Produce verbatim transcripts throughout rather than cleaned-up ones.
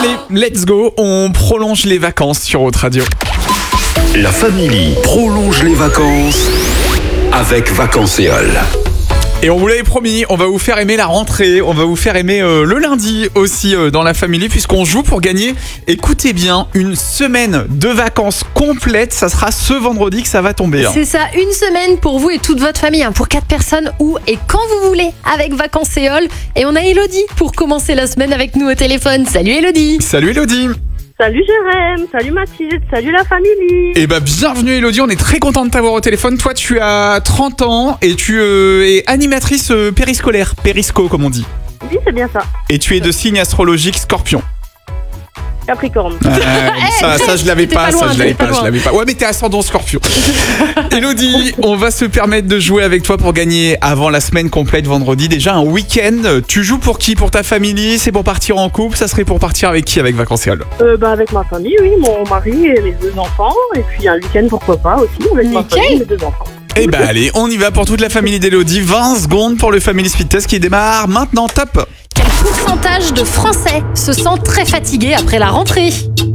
Allez, let's go, on prolonge les vacances sur Haute Radio. La famille prolonge les vacances avec Vacanceol. Et on vous l'avait promis, on va vous faire aimer la rentrée, on va vous faire aimer euh, le lundi aussi euh, dans la famille, puisqu'on joue pour gagner, écoutez bien, une semaine de vacances complète. Ça sera ce vendredi que ça va tomber. Hein. C'est ça, une semaine pour vous et toute votre famille, hein, pour quatre personnes, où et quand vous voulez, avec Vacanceol. Et on a Elodie pour commencer la semaine avec nous au téléphone. Salut Elodie. Salut Elodie. Salut Jérém, salut Mathilde, salut la famille. Eh bah bienvenue Elodie, on est très content de t'avoir au téléphone. Toi tu as trente ans et tu euh, es animatrice euh, périscolaire, périsco comme on dit. Oui, c'est bien ça. Et tu es de signe astrologique Scorpion. Capricorne. Euh, ça, ça je l'avais T'es pas, pas ça loin, je l'avais t'es pas pas, je loin. l'avais pas. Ouais mais t'es ascendant Scorpion. Elodie, on va se permettre de jouer avec toi pour gagner avant la semaine complète vendredi. Déjà un week-end. Tu joues pour qui? Pour ta famille? C'est pour partir en couple? Ça serait pour partir avec qui avec Vacanceol? Euh, bah, avec ma famille, oui, mon mari et mes deux enfants. Et puis un week-end, pourquoi pas aussi, avec ma Nickel. famille et mes deux enfants. Eh bah allez, on y va pour toute la famille d'Elodie. vingt secondes pour le Family Speed Test qui démarre maintenant. Top. Quel pourcentage de Français se sent très fatigué après la rentrée?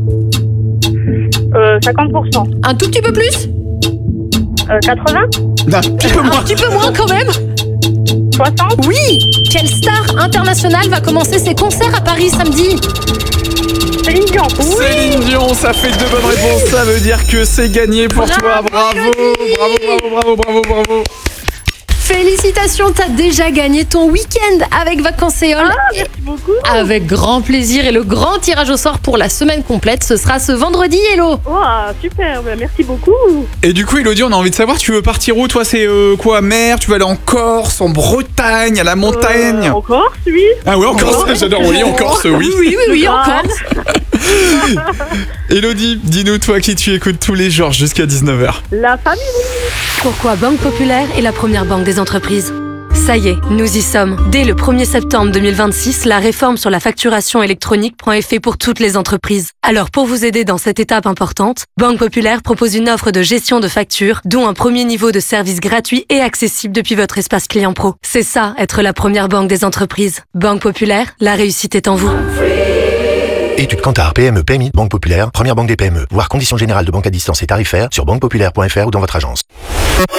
Euh, cinquante pour cent. Un tout petit peu plus? Euh, quatre-vingts? Un petit peu Un moins. petit peu moins quand même? soixante? Oui. Quelle star internationale va commencer ses concerts à Paris samedi? Céline Dion. Céline Dion, ça fait deux bonnes réponses. Ça veut dire que c'est gagné pour toi. Bravo, bravo, bravo, bravo, bravo, bravo. Félicitations, t'as déjà gagné ton week-end avec Vacanceol. Merci beaucoup. Avec grand plaisir, et le grand tirage au sort pour la semaine complète, ce sera ce vendredi, Hello. Oh, super, bah, merci beaucoup. Et du coup, Elodie, on a envie de savoir, tu veux partir où? Toi, c'est euh, quoi, mer? Tu veux aller en Corse, en Bretagne, à la montagne? Euh, en Corse, oui. Ah oui, en Corse, j'adore. Oui, en Corse, oui. Oui, oui, oui, en Ah, Corse. Elodie, dis-nous, toi qui tu écoutes tous les jours jusqu'à dix-neuf heures. La famille. Pourquoi Banque Populaire est la première banque des entreprises? Ça y est, nous y sommes. Dès le premier septembre deux mille vingt-six, la réforme sur la facturation électronique prend effet pour toutes les entreprises. Alors pour vous aider dans cette étape importante, Banque Populaire propose une offre de gestion de factures, dont un premier niveau de service gratuit et accessible depuis votre espace client pro. C'est ça, être la première banque des entreprises. Banque Populaire, la réussite est en vous. Études Kantar, P M E, P M I, Banque Populaire, première banque des P M E. Voir conditions générales de banque à distance et tarifaires sur banque populaire point f r ou dans votre agence.